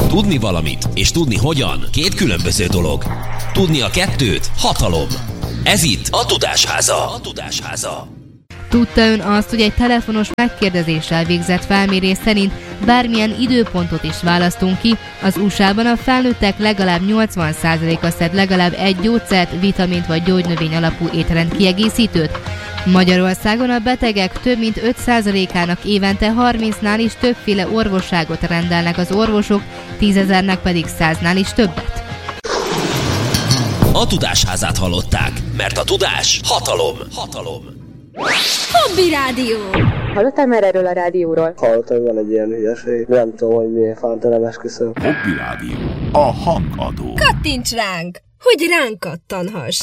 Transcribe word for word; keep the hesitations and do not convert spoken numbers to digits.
Tudni valamit és tudni hogyan két különböző dolog. Tudni a kettőt hatalom. Ez itt a Tudásháza. A Tudásháza. Tudta ön azt, hogy egy telefonos megkérdezéssel végzett felmérés szerint bármilyen időpontot is választunk ki, az u es á-ban a felnőttek legalább nyolcvan százaléka szed legalább egy gyógyszert, vitamint vagy gyógynövény alapú étrend kiegészítőt? Magyarországon a betegek több mint öt százalékának évente harmincnál is többféle orvosságot rendelnek az orvosok, tízezernek pedig száznál is többet. A Tudásházát hallották, mert a tudás hatalom. Hatalom. Hobby Rádió! Hallottál már erről a rádióról? Hallottam, hogy van egy ilyen hülyeség. Nem tudom, hogy miért fánt, nem esküszöm. Hobby Rádió. A hangadó. Kattints ránk, hogy ránk kattanhass!